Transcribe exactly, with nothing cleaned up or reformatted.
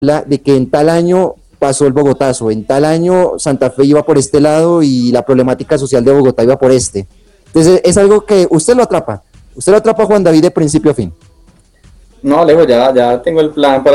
la de que en tal año pasó el Bogotazo, en tal año Santa Fe iba por este lado y la problemática social de Bogotá iba por este. Entonces es algo que usted lo atrapa, usted lo atrapa a Juan David de principio a fin. No, Alejo, ya, ya tengo el plan para